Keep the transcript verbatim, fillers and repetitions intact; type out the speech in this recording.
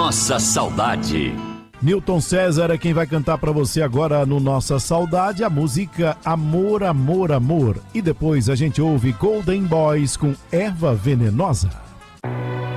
Nossa Saudade. Newton César é quem vai cantar pra você agora no Nossa Saudade a música Amor, Amor, Amor. E depois a gente ouve Golden Boys com Erva Venenosa.